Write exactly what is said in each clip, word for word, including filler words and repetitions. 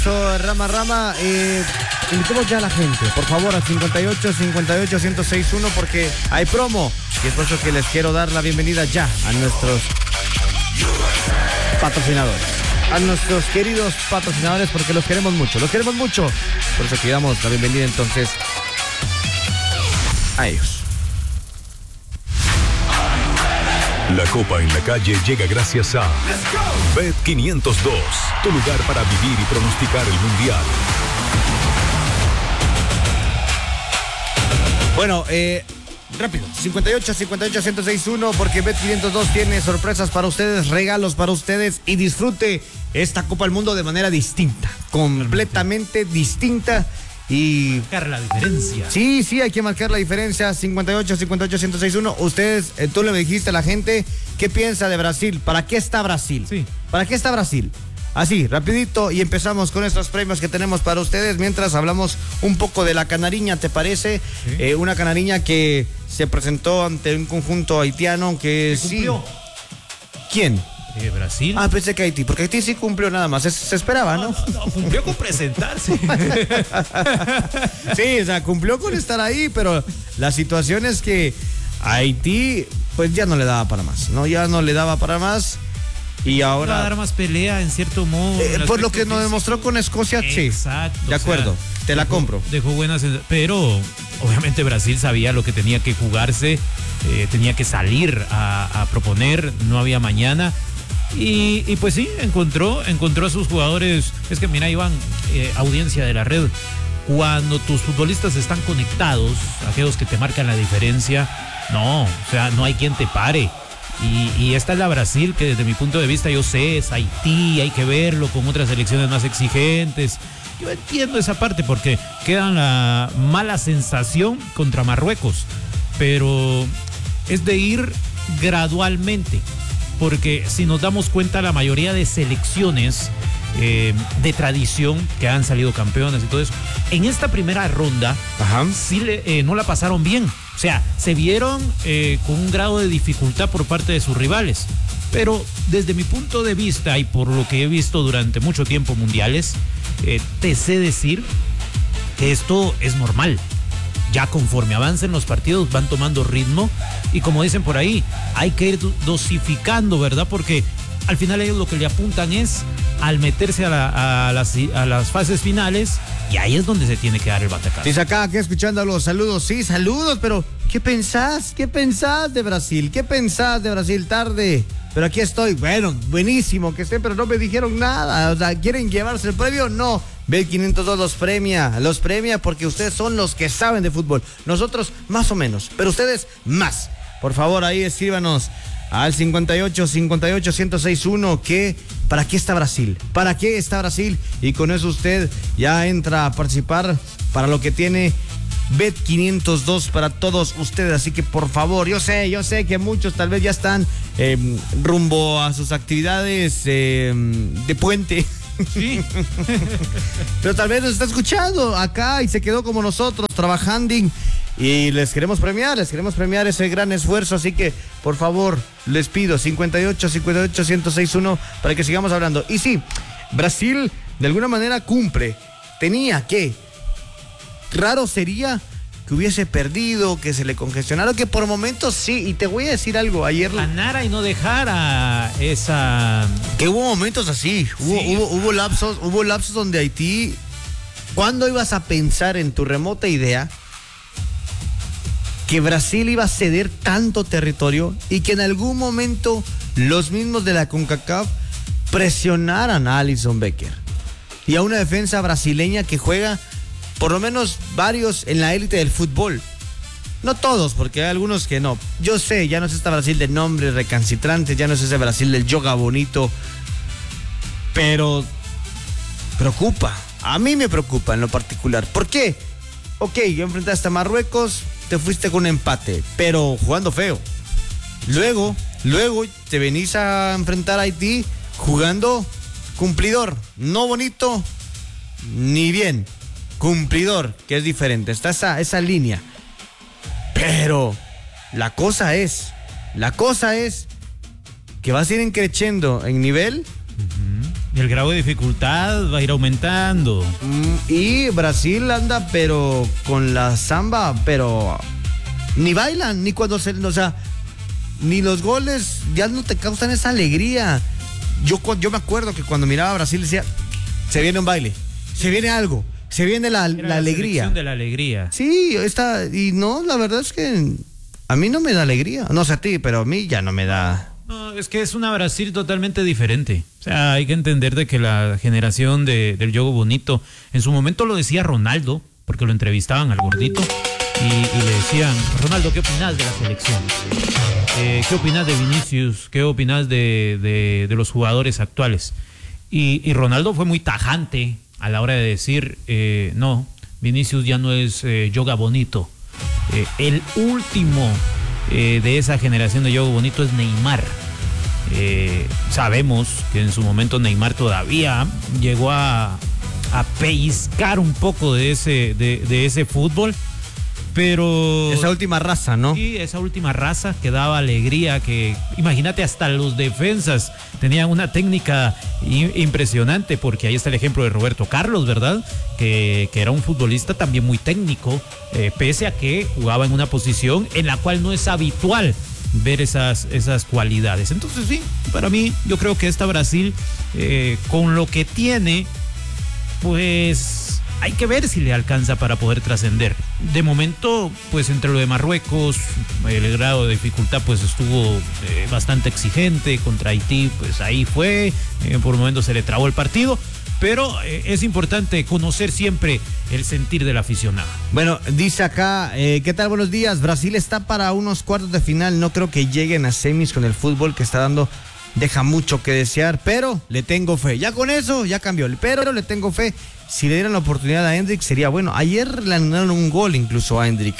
Rama Rama, eh, invitemos ya a la gente, por favor, al cincuenta y ocho, cincuenta y ocho, ciento seis uno, porque hay promo. Y es por eso que les quiero dar la bienvenida ya a nuestros patrocinadores. A nuestros queridos patrocinadores, porque los queremos mucho, los queremos mucho. Por eso que damos la bienvenida entonces a ellos. La Copa en la Calle llega gracias a Bet quinientos dos, tu lugar para vivir y pronosticar el Mundial. Bueno, eh, rápido, cincuenta y ocho, cincuenta y ocho, ciento seis uno, porque Bet quinientos dos tiene sorpresas para ustedes, regalos para ustedes, y disfrute esta Copa del Mundo de manera distinta, completamente distinta. Y marcar la diferencia. Sí, sí, hay que marcar la diferencia. cincuenta y ocho, cincuenta y ocho, ciento seis uno. Ustedes, eh, tú le dijiste a la gente qué piensa de Brasil. ¿Para qué está Brasil? Sí. ¿Para qué está Brasil? Así, rapidito, y empezamos con estos premios que tenemos para ustedes, mientras hablamos un poco de la canariña, ¿te parece? Sí. Eh, una canariña que se presentó ante un conjunto haitiano que sí. ¿Cumplió? ¿Quién? Eh, Brasil. Ah, pensé que Haití, porque Haití sí cumplió nada más, se, se esperaba, ¿no? No, no, no, cumplió con presentarse. Sí, o sea, cumplió con estar ahí, pero la situación es que Haití, pues ya no le daba para más, ¿no? Ya no le daba para más. Y ahora. Va a dar más pelea en cierto modo. Eh, por lo que nos demostró con Escocia, sí. Exacto. De acuerdo, o sea, te la dejó, compro. Dejó buenas. Pero obviamente Brasil sabía lo que tenía que jugarse, eh, tenía que salir a, a proponer, no había mañana. Y, y pues sí, encontró, encontró a sus jugadores. Es que mira, Iván, eh, audiencia de la red, cuando tus futbolistas están conectados, aquellos que te marcan la diferencia, no, o sea, no hay quien te pare. Y, y esta es la Brasil, que desde mi punto de vista yo sé, es Haití, hay que verlo con otras selecciones más exigentes. Yo entiendo esa parte porque queda la mala sensación contra Marruecos, pero es de ir gradualmente. Porque si nos damos cuenta, la mayoría de selecciones eh, de tradición que han salido campeones y todo eso, en esta primera ronda, Ajá. sí le, eh, no la pasaron bien. O sea, se vieron eh, con un grado de dificultad por parte de sus rivales. Pero desde mi punto de vista y por lo que he visto durante mucho tiempo mundiales, eh, te sé decir que esto es normal. Ya conforme avancen los partidos van tomando ritmo y como dicen por ahí, hay que ir dosificando, ¿verdad? Porque al final ellos lo que le apuntan es al meterse a, la, a, las, a las fases finales y ahí es donde se tiene que dar el batacazo. Dice acá, aquí escuchando los saludos, sí, saludos, pero ¿qué pensás? ¿Qué pensás de Brasil? ¿Qué pensás de Brasil? Tarde, pero aquí estoy. Bueno, buenísimo que estén, pero no me dijeron nada. O sea, ¿quieren llevarse el premio? No. Bet quinientos dos los premia, los premia porque ustedes son los que saben de fútbol. Nosotros más o menos, pero ustedes más. Por favor, ahí escríbanos al cincuenta y ocho, cincuenta y ocho, ciento seis uno que ¿para qué está Brasil? ¿Para qué está Brasil? Y con eso usted ya entra a participar para lo que tiene Bet quinientos dos para todos ustedes. Así que por favor, yo sé, yo sé que muchos tal vez ya están eh, rumbo a sus actividades eh, de puente. Sí. Pero tal vez nos está escuchando acá y se quedó como nosotros trabajando y les queremos premiar, les queremos premiar ese gran esfuerzo, así que por favor les pido cincuenta y ocho, cincuenta y ocho, ciento seis uno para que sigamos hablando. Y sí, Brasil de alguna manera cumple, tenía que, raro sería que hubiese perdido, que se le congestionara, que por momentos sí, y te voy a decir algo, ayer ganara y no dejara esa. Que hubo momentos así, hubo, Sí. hubo, hubo lapsos, hubo lapsos donde Haití, ¿cuándo ibas a pensar en tu remota idea que Brasil iba a ceder tanto territorio y que en algún momento los mismos de la CONCACAF presionaran a Alisson Becker y a una defensa brasileña que juega por lo menos varios en la élite del fútbol? No todos, porque hay algunos que no. Yo sé, ya no es esta Brasil de nombres recalcitrantes, ya no es ese Brasil del yoga bonito, pero preocupa. A mí me preocupa en lo particular. ¿Por qué? Ok, yo enfrentaste a Marruecos, te fuiste con un empate, pero jugando feo. Luego, luego te venís a enfrentar a Haití jugando cumplidor, no bonito ni bien, cumplidor, que es diferente. Está esa, esa línea. Pero la cosa es, la cosa es que vas a ir creciendo en nivel. Uh-huh. Y el grado de dificultad va a ir aumentando. Mm, y Brasil anda, pero con la samba, pero ni bailan, ni cuando se, o sea, ni los goles ya no te causan esa alegría. Yo, yo me acuerdo que cuando miraba a Brasil decía, se viene un baile, se viene algo, se viene la, la, la alegría. De la alegría. Sí, está, y no, la verdad es que a mí no me da alegría. No sé a ti, pero a mí ya no me da. No, es que es una Brasil totalmente diferente. O sea, hay que entender de que la generación de, del juego bonito, en su momento lo decía Ronaldo, porque lo entrevistaban al gordito, y, y le decían, Ronaldo, ¿qué opinas de la selección? Eh, ¿Qué opinas de Vinicius? ¿Qué opinas de, de, de los jugadores actuales? Y, y Ronaldo fue muy tajante a la hora de decir, eh, no, Vinicius ya no es eh, yoga bonito. Eh, el último eh, de esa generación de yoga bonito es Neymar. Eh, sabemos que en su momento Neymar todavía llegó a, a pellizcar un poco de ese, de, de ese fútbol, pero esa última raza, ¿no? Sí, esa última raza que daba alegría, que imagínate, hasta los defensas tenían una técnica impresionante, porque ahí está el ejemplo de Roberto Carlos, ¿verdad? Que, que era un futbolista también muy técnico, eh, pese a que jugaba en una posición en la cual no es habitual ver esas, esas cualidades. Entonces sí, para mí yo creo que esta Brasil, eh, con lo que tiene, pues hay que ver si le alcanza para poder trascender. De momento, pues entre lo de Marruecos, el grado de dificultad pues estuvo eh, bastante exigente. Contra Haití, pues ahí fue, eh, por un momento se le trabó el partido, pero eh, es importante conocer siempre el sentir del aficionado. Bueno, dice acá, eh, ¿qué tal? Buenos días. Brasil está para unos cuartos de final, no creo que lleguen a semis con el fútbol que está dando. Deja mucho que desear, pero le tengo fe. Ya con eso, ya cambió. Pero le tengo fe. Si le dieran la oportunidad a Hendrik, sería bueno. Ayer le anularon un gol incluso a Hendrik,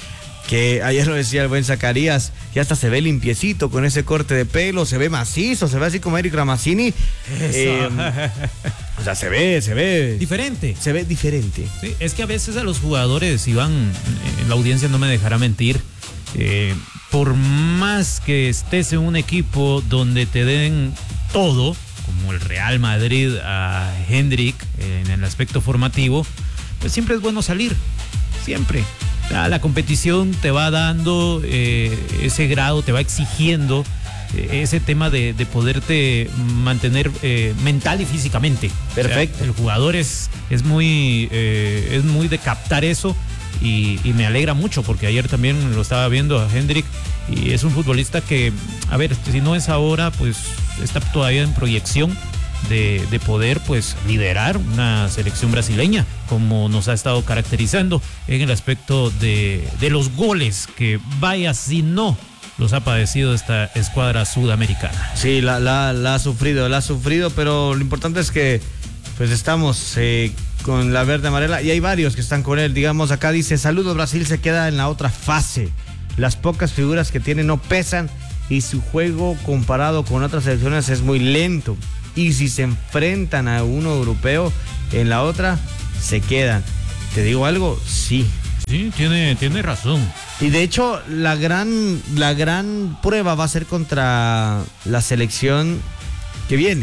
que ayer lo decía el buen Zacarías, ya hasta se ve limpiecito con ese corte de pelo, se ve macizo, se ve así como Eric Ramazzini. Eh, o sea, se ve, se ve... Diferente. Se ve diferente. Sí, es que a veces a los jugadores, Iván, eh, la audiencia no me dejará mentir, eh, por más que estés en un equipo donde te den todo, como el Real Madrid a Hendrik en el aspecto formativo, pues siempre es bueno salir, siempre. La, la competición te va dando eh, ese grado, te va exigiendo eh, ese tema de, de poderte mantener eh, mental y físicamente. Perfecto. O sea, el jugador es, es, muy, eh, es muy de captar eso. Y, y me alegra mucho, porque ayer también lo estaba viendo a Hendrik, y es un futbolista que, a ver, si no es ahora, pues está todavía en proyección de, de poder pues liderar una selección brasileña, como nos ha estado caracterizando en el aspecto de, de los goles, que vaya si no los ha padecido esta escuadra sudamericana. Sí, la, la, la ha sufrido, la ha sufrido, pero lo importante es que pues estamos eh, con la verde amarela, y hay varios que están con él. Digamos, acá dice, saludos, Brasil se queda en la otra fase. Las pocas figuras que tiene no pesan, y su juego comparado con otras selecciones es muy lento. Y si se enfrentan a uno europeo en la otra, se quedan. ¿Te digo algo? Sí. Sí, tiene, tiene razón. Y de hecho, la gran, la gran prueba va a ser contra la selección que viene.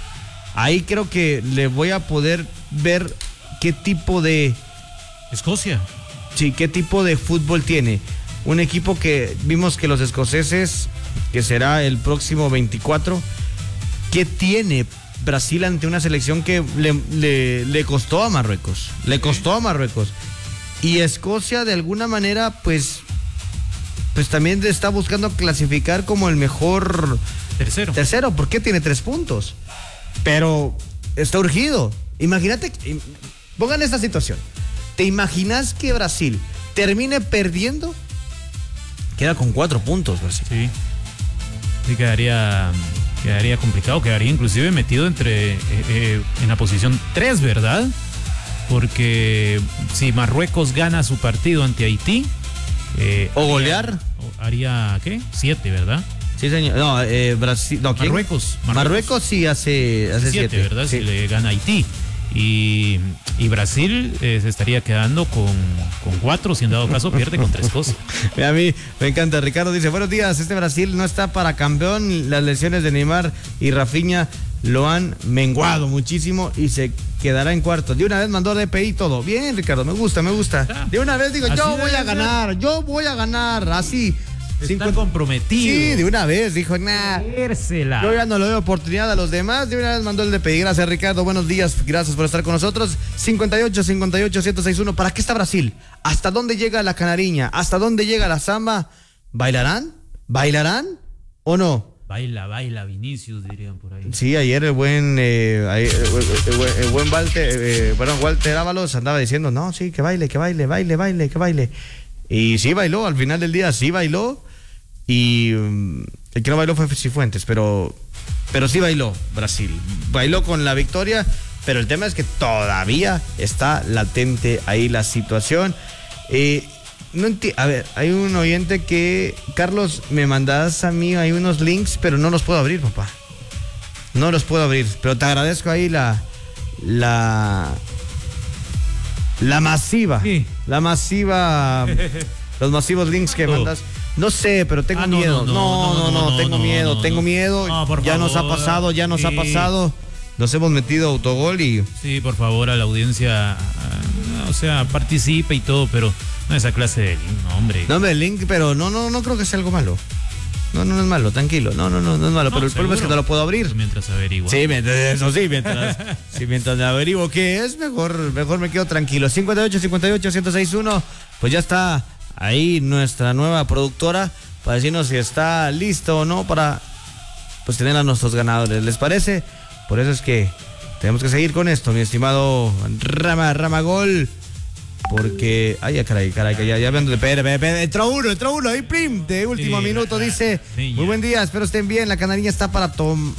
Ahí creo que le voy a poder ver qué tipo de... Escocia. Sí, qué tipo de fútbol tiene. Un equipo que vimos que los escoceses, que será el próximo veinticuatro, ¿qué tiene Brasil ante una selección que le, le, le costó a Marruecos? Le costó a Marruecos. Y Escocia, de alguna manera, pues, pues también está buscando clasificar como el mejor... Tercero. Tercero, porque tiene tres puntos. Pero está urgido. Imagínate, pongan esta situación. ¿Te imaginas que Brasil termine perdiendo? Queda con cuatro puntos, Brasil. Sí. Sí, quedaría, quedaría complicado. Quedaría inclusive metido entre eh, eh, en la posición tres, ¿verdad? Porque si Marruecos gana su partido ante Haití... Eh, o golear. Haría, ¿qué? Siete, ¿verdad? Sí, señor. No, eh, Brasil. No, Marruecos, Marruecos. Marruecos sí hace, hace siete, siete, ¿verdad? Sí. Si le gana Haití. Y, y Brasil eh, se estaría quedando con, con cuatro, si en dado caso pierde con tres cosas. A mí me encanta. Ricardo dice, buenos días, este Brasil no está para campeón. Las lesiones de Neymar y Rafinha lo han menguado muchísimo y se quedará en cuartos. De una vez mandó D P I todo. Bien, Ricardo, me gusta, me gusta. De una vez digo, Así yo voy a debe ganar, ser. yo voy a ganar, así. Está cincuenta comprometido. Sí, de una vez, dijo, nah. Creérsela. Yo ya no le doy oportunidad a los demás. De una vez mandó el D P I. Gracias, Ricardo. Buenos días. Gracias por estar con nosotros. cincuenta y ocho, cincuenta y ocho, ciento sesenta y uno. ¿Para qué está Brasil? ¿Hasta dónde llega la canariña? ¿Hasta dónde llega la samba? ¿Bailarán? ¿Bailarán o no? Baila, baila, Vinicius, dirían por ahí. Sí, ayer el buen eh, ahí, el, el, el, el buen Walter, eh, bueno, Walter Ábalos andaba diciendo, no, sí, que baile, que baile, baile, baile, que baile. Y sí bailó, al final del día sí bailó. Y um, el que no bailó fue Cifuentes, pero, pero sí bailó Brasil. Bailó con la victoria, pero el tema es que todavía está latente ahí la situación. Eh, no enti- a ver, hay un oyente que, Carlos, me mandas a mí, hay unos links, pero no los puedo abrir, papá. No los puedo abrir, pero te agradezco ahí la, la, la masiva, Sí. la masiva, los masivos links que Oh. mandas. No sé, pero tengo Ah, no, miedo. no, No, no, no, no, tengo no, miedo, no, tengo no. miedo. No, por ya nos ha favor. pasado, ya nos ha Sí. pasado. Nos hemos metido autogol y Sí, por favor, a la audiencia, ah, o sea, participe y todo, pero no esa clase de link, no, hombre. no me link, pero no, no, no creo que sea algo malo. No, no, no es malo, tranquilo. No, no, no, no es malo. No, pero el problema es que seguro. no lo puedo abrir. Mientras averigua. Sí, mientras, eso sí, mientras, sí, mientras me averiguo qué es, mejor, mejor me quedo tranquilo. cincuenta y ocho, cincuenta y ocho, ciento sesenta y uno, pues ya está ahí nuestra nueva productora para decirnos si está listo o no para pues tener a nuestros ganadores. ¿Les parece? Por eso es que tenemos que seguir con esto, mi estimado Rama, Ramagol. Porque, ay, caray, caray, que ya, ya viendo de Pérez, entró uno, entró uno, ahí, prim, de último Sí, minuto, la- dice, sí, muy ya. buen día, espero estén bien, la canariña está para tom...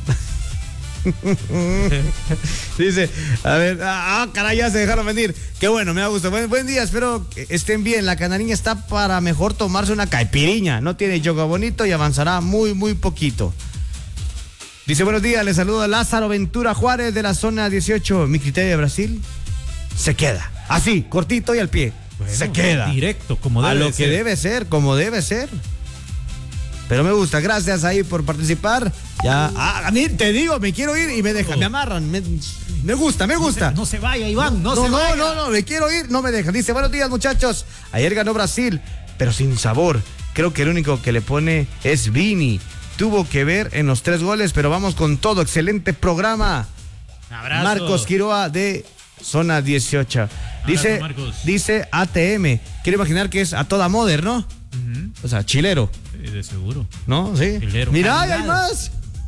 Dice, a ver, ah, caray, ya se dejaron venir. Qué bueno, me da gusto. Buen, buen día, espero que estén bien. La canariña está para mejor tomarse una caipiriña. No tiene yoga bonito y avanzará muy, muy poquito. Dice, buenos días, les saluda Lázaro Ventura Juárez de la zona dieciocho. Mi criterio de Brasil se queda. Así, cortito y al pie. Bueno, se queda. Directo, como debe A lo de que ser. debe ser, como debe ser. Pero me gusta, gracias ahí por participar. Ya, ah, a mí te digo, me quiero ir y me dejan, me amarran. Me, me gusta, me gusta. No se vaya, Iván, no, No, se no, vaya. no, no, me quiero ir, no me dejan. Dice, buenos días, muchachos. Ayer ganó Brasil, pero sin sabor. Creo que el único que le pone es Vini. Tuvo que ver en los tres goles, pero vamos con todo. Excelente programa. Abrazo. Marcos Quiroa de zona dieciocho. Dice, Marcos. dice A T M. Quiero imaginar que es a toda moder, ¿no? Ujú. O sea, chilero, Sí, de seguro. ¿no? Sí. Chilero. Mira, hay Calidad. más.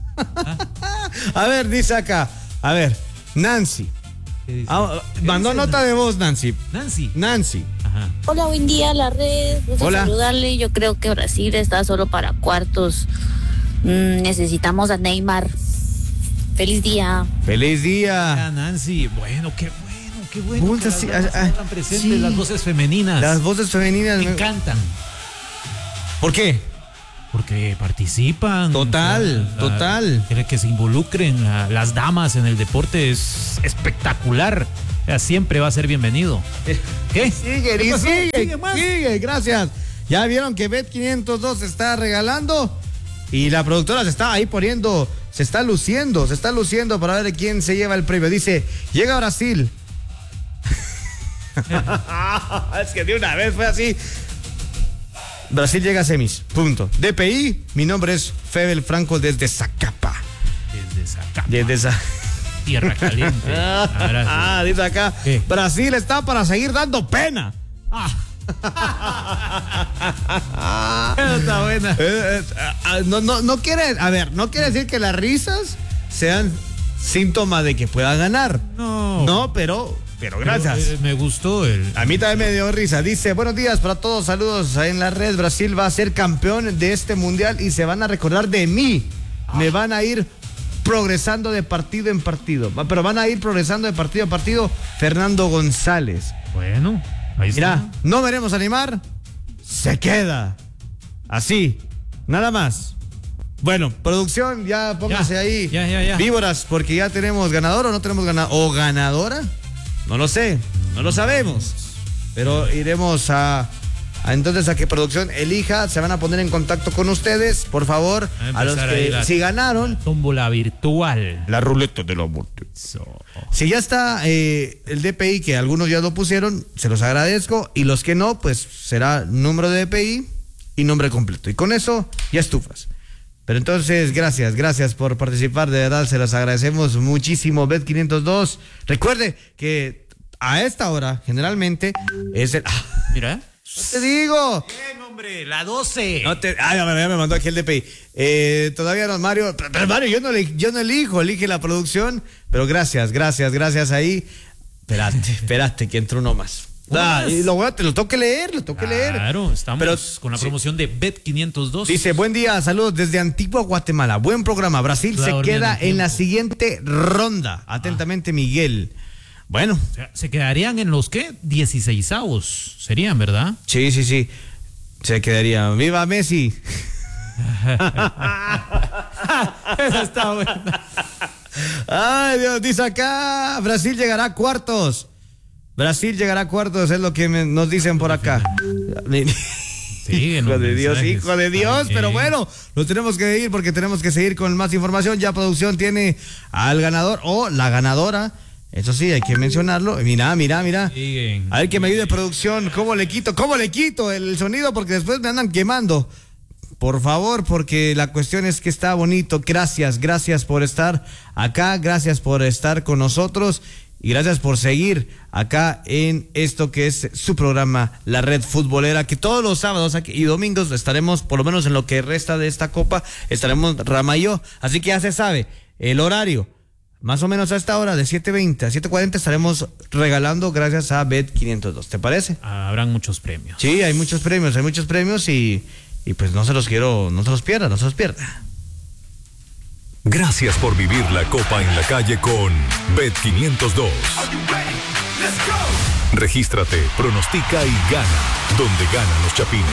A ver, dice acá. A ver, Nancy. ¿Qué dice? Ah, ¿Qué mandó dice nota de voz, Nancy. Nancy. Nancy. Ajá. Hola, buen día, la red. Gusto Hola. saludarle. Yo creo que Brasil está solo para cuartos. Mm, necesitamos a Neymar. Feliz día. Feliz día. Ah, Nancy. Bueno, qué bueno, qué bueno. Punta, que las sí, damas ah, ah, están presentes, sí. las voces femeninas. Las voces femeninas. me me- encantan. ¿Por qué? Porque participan. Total, La- total. Que, que se involucren la- las damas en el deporte es espectacular. O sea, siempre va a ser bienvenido. ¿Qué? Sigue, ¿Qué y pasó? sigue, ¿Sigue más? sigue, gracias. Ya vieron que Bet quinientos dos se está regalando y la productora se está ahí poniendo, se está luciendo, se está luciendo para ver quién se lleva el premio. Dice, llega Brasil. Es que de una vez fue así. Brasil llega a semis, punto. D P I, mi nombre es Febel Franco desde Zacapa. Desde Zacapa, Desde esa... tierra caliente. Abrazo. Ah, dice acá, ¿Qué? Brasil está para seguir dando pena. Está buena. Eh, eh, ah, no, no, no quiere, a ver, no quiere decir que las risas sean síntoma de que pueda ganar. No. No, pero, pero gracias. Pero, eh, me gustó el. A mí también me dio risa. Dice, buenos días para todos, saludos en la red. Brasil va a ser campeón de este mundial y se van a recordar de mí. Me van a ir progresando de partido en partido. Va- Pero van a ir progresando de partido a partido. Fernando González. Bueno, ahí está. Mira, no veremos a Neymar. Se queda. Así. Nada más. Bueno, producción, ya póngase Ya, ahí. ya, ya, ya. Víboras, porque ya tenemos ganador o no tenemos ganador. ¿O ganadora? No lo sé. No lo sabemos. Pero iremos a, Entonces, a que producción elija, se van a poner en contacto con ustedes, por favor, a, a los que la, si ganaron. Tómbola virtual. La ruleta de la muerte. So. Si ya está eh, el D P I, que algunos ya lo pusieron, se los agradezco. Y los que no, pues será número de D P I y nombre completo. Y con eso ya estufas. Pero entonces, gracias, gracias por participar, de verdad, se los agradecemos muchísimo. Bet quinientos dos, recuerde que a esta hora, generalmente, es el... Mira. No te digo. Bien, hombre, la doce. No te... Ah, ya me, ya me mandó aquí el D P I. Eh, todavía no, Mario. Pero Mario, yo no, le, yo no elijo, elige la producción. Pero gracias, gracias, gracias ahí. Espérate, espérate, que entró uno más. Ah, y lo, te lo tengo que leer, lo tengo que leer. Claro, estamos Pero, con la promoción sí. de Bet quinientos dos. Dice, buen día, saludos desde Antigua, Guatemala. Buen programa. Brasil se queda en la siguiente ronda. Atentamente, ah. Miguel. Bueno. O sea, se quedarían en los, ¿qué? dieciseisavos serían, ¿verdad? Sí, sí, sí. Se quedarían. ¡Viva Messi! Esa está buena. Ay, Dios, dice acá, Brasil llegará a cuartos. Brasil llegará a cuartos, es lo que me, nos dicen por acá. Sí, hijo de Dios, mensajes. hijo de Dios, pero bueno, nos tenemos que ir porque tenemos que seguir con más información. Ya producción tiene al ganador o la ganadora. Eso sí, hay que mencionarlo. Mira, mira, mira. Siguen. A ver que me ayude producción. ¿Cómo le quito? ¿Cómo le quito el sonido? Porque después me andan quemando. Por favor, porque la cuestión es que está bonito. Gracias, gracias por estar acá. Gracias por estar con nosotros. Y gracias por seguir acá en esto que es su programa, La Red Futbolera, que todos los sábados aquí y domingos estaremos, por lo menos en lo que resta de esta copa, estaremos Rama y yo. Así que ya se sabe, el horario, más o menos a esta hora, de siete veinte a siete cuarenta, estaremos regalando gracias a Bet quinientos dos. ¿Te parece? Habrán muchos premios. Sí, hay muchos premios, hay muchos premios y, y pues no se los quiero, no se los pierda, no se los pierda. Gracias por vivir la Copa en la Calle con Bet quinientos dos. Regístrate, pronostica y gana, donde ganan los chapines.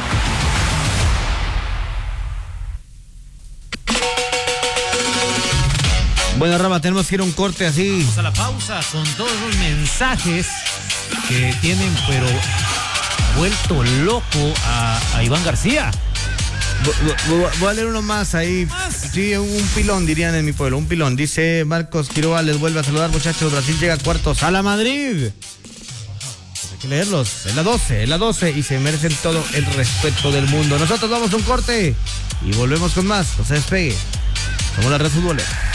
Bueno, Rama, tenemos que ir a un corte así. Vamos a la pausa con todos los mensajes que tienen, pero vuelto loco a, a Iván García. Voy a leer uno más ahí. ¿Más? Sí, un pilón, dirían en mi pueblo, un pilón. Dice Marcos Quiroga, les vuelve a saludar, muchachos. Brasil llega a cuartos a la Madrid. Hay que leerlos. Es la doce, es la doce y se merecen todo el respeto del mundo. Nosotros vamos a un corte y volvemos con más. No se despegue. Somos La Red Futbolera.